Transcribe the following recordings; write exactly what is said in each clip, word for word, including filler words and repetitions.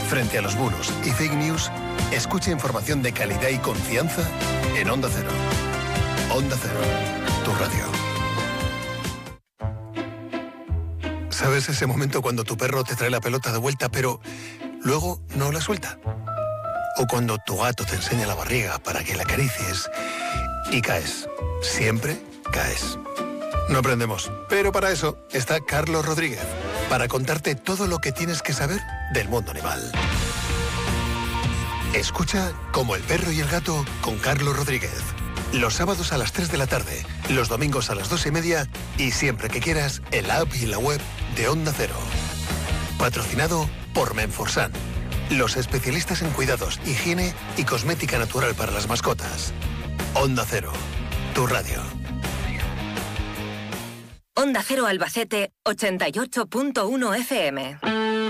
Frente a los bulos y fake news, escucha información de calidad y confianza en Onda Cero. Onda Cero, tu radio. ¿Sabes ese momento cuando tu perro te trae la pelota de vuelta, pero luego no la suelta? O cuando tu gato te enseña la barriga para que la acaricies y caes. Siempre caes. No aprendemos, pero para eso está Carlos Rodríguez, para contarte todo lo que tienes que saber del mundo animal. Escucha Como el perro y el gato con Carlos Rodríguez. Los sábados a las tres de la tarde, los domingos a las dos y media y siempre que quieras en la app y la web de Onda Cero. Patrocinado por Menforsan, los especialistas en cuidados, higiene y cosmética natural para las mascotas. Onda Cero, tu radio. Onda Cero Albacete, ochenta y ocho punto uno F M.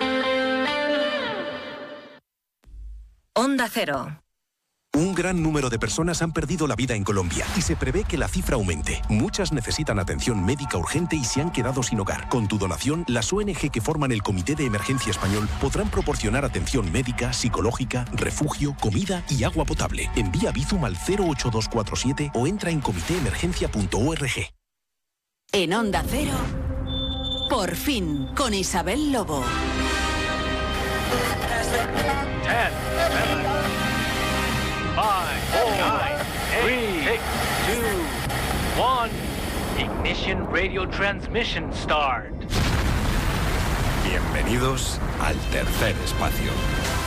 Onda Cero. Un gran número de personas han perdido la vida en Colombia y se prevé que la cifra aumente. Muchas necesitan atención médica urgente y se han quedado sin hogar. Con tu donación, las O N G que forman el Comité de Emergencia Español podrán proporcionar atención médica, psicológica, refugio, comida y agua potable. Envía Bizum al cero ocho dos cuatro siete o entra en comité emergencia punto org. En Onda Cero, Por fin, con Isabel Lobo. ten, seven, five, four, nine, three, six, two, one. Ignition radio transmission start. Bienvenidos al tercer espacio.